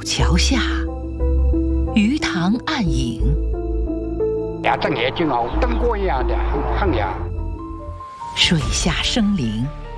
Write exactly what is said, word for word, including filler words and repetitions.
桥下，鱼塘暗影。 呀，正夜就好灯光一样的很亮。 水下生灵，